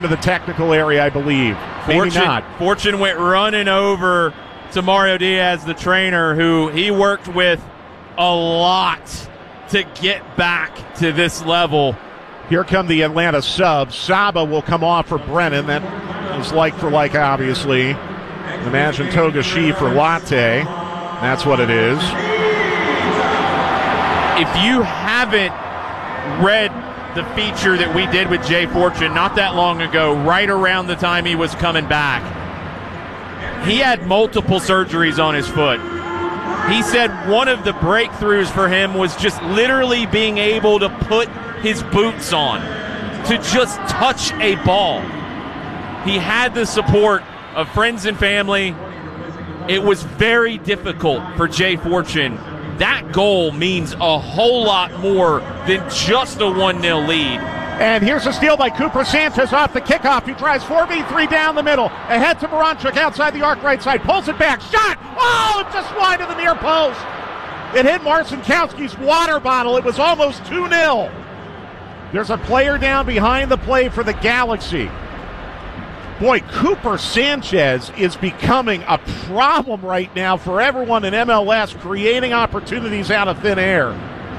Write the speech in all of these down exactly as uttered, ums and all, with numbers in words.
to the technical area, I believe. Maybe Fortune, not. Fortune went running over to Mario Diaz, the trainer, who he worked with a lot to get back to this level. Here come the Atlanta subs. Saba will come off for Brennan. That is like for like, obviously. Imagine Togashi for Latte. That's what it is. If you haven't read the feature that we did with Jay Fortune not that long ago, right around the time he was coming back, he had multiple surgeries on his foot. He said one of the breakthroughs for him was just literally being able to put his boots on, to just touch a ball. He had the support of friends and family. It was very difficult for Jay Fortune. That goal means a whole lot more than just a one nil lead. And here's a steal by Cooper Sanchez off the kickoff. He tries four v three down the middle. Ahead to Moranchuk outside the arc right side. Pulls it back. Shot! Oh, it just wide of the near post. It hit Marcinkowski's water bottle. It was almost two nil. There's a player down behind the play for the Galaxy. Boy, Cooper Sanchez is becoming a problem right now for everyone in M L S, creating opportunities out of thin air.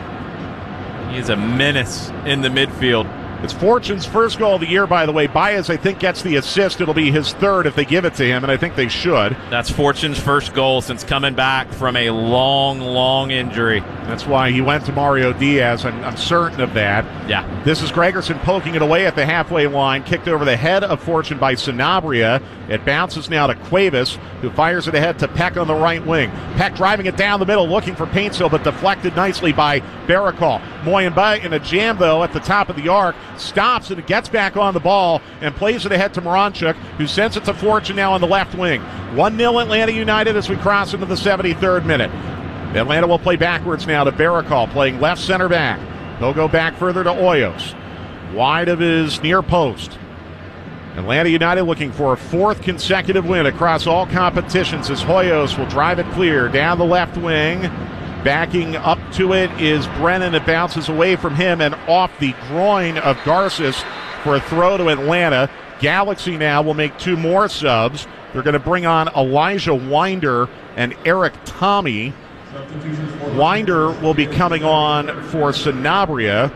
He is a menace in the midfield. It's Fortune's first goal of the year, by the way. Baez, I think, gets the assist. It'll be his third if they give it to him, and I think they should. That's Fortune's first goal since coming back from a long, long injury. That's why he went to Mario Diaz. I'm, I'm certain of that. Yeah. This is Gregerson poking it away at the halfway line. Kicked over the head of Fortune by Sanabria. It bounces now to Cuevas, who fires it ahead to Peck on the right wing. Peck driving it down the middle, looking for Paintsville, but deflected nicely by Barakal. Moyenba in a jam, though, at the top of the arc. Stops and it gets back on the ball and plays it ahead to Moranchuk, who sends it to Fortune now on the left wing. one nil Atlanta United as we cross into the seventy-third minute. Atlanta will play backwards now to Barakal, playing left center back. He'll go back further to Hoyos, wide of his near post. Atlanta United looking for a fourth consecutive win across all competitions as Hoyos will drive it clear down the left wing. Backing up to it is Brennan. It bounces away from him and off the groin of Garces for a throw to Atlanta. Galaxy now will make two more subs. They're going to bring on Elijah Winder and Eric Tommy. Winder will be coming on for Sanabria,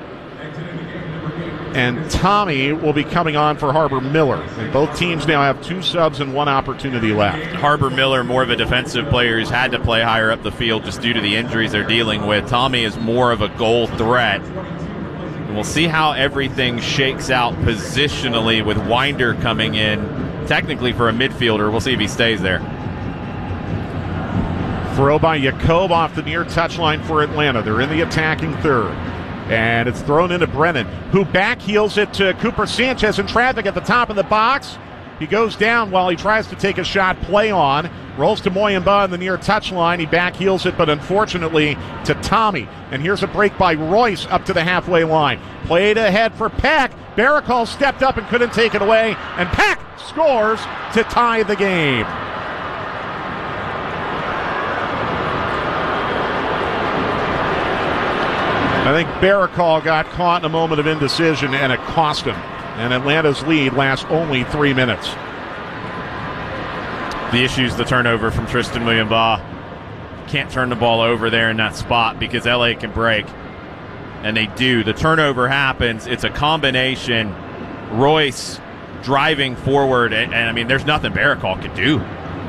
and Tommy will be coming on for Harbor Miller. And both teams now have two subs and one opportunity left. Harbor Miller, more of a defensive player who's had to play higher up the field just due to the injuries they're dealing with. Tommy is more of a goal threat. And we'll see how everything shakes out positionally with Winder coming in, technically for a midfielder. We'll see if he stays there. Throw by Jacob off the near touchline for Atlanta. They're in the attacking third. And it's thrown into Brennan, who backheels it to Cooper Sanchez in traffic at the top of the box. He goes down while he tries to take a shot play on. Rolls to Moyenba on the near touchline. He backheels it, but unfortunately to Tommy. And here's a break by Royce up to the halfway line. Played ahead for Peck. Barakal stepped up and couldn't take it away. And Peck scores to tie the game. I think Barakal got caught in a moment of indecision, and it cost him. And Atlanta's lead lasts only three minutes. The issue is the turnover from Tristan Muyumba. Can't turn the ball over there in that spot because L A can break. And they do. The turnover happens. It's a combination. Royce driving forward, and, and I mean, there's nothing Barakal can do.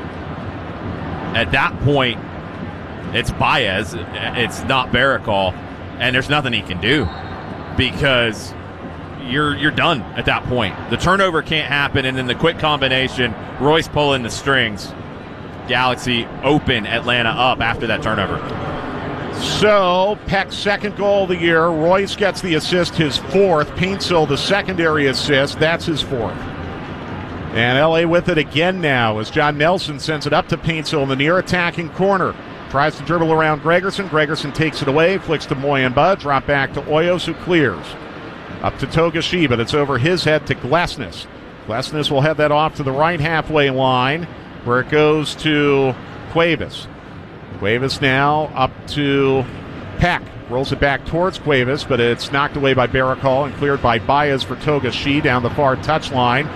At that point, it's Baez. It's not Barakal. And there's nothing he can do because you're you're done at that point. The turnover can't happen, and then the quick combination, Royce pulling the strings. Galaxy open Atlanta up after that turnover. So, Peck's second goal of the year. Royce gets the assist, his fourth. Paintsville, the secondary assist. That's his fourth. And L A with it again now as John Nelson sends it up to Paintsville in the near attacking corner. Tries to dribble around Gregerson. Gregerson takes it away, flicks to Moyenba, drop back to Hoyos, who clears. Up to Togashi, but it's over his head to Glesnes. Glesnes will head that off to the right halfway line, where it goes to Cuevas. Cuevas now up to Peck. Rolls it back towards Cuevas, but it's knocked away by Baracol and cleared by Baez for Togashi down the far touchline.